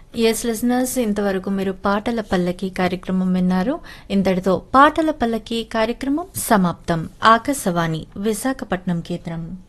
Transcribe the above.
Yes listeners, ఇంతవరకు మీరు పాటల పల్లకి కార్యక్రమం విన్నారు. ఇంతటితో పాటల పల్లకి కార్యక్రమం సమాప్తం. ఆకాశవాణి విశాఖపట్నం కేంద్రం.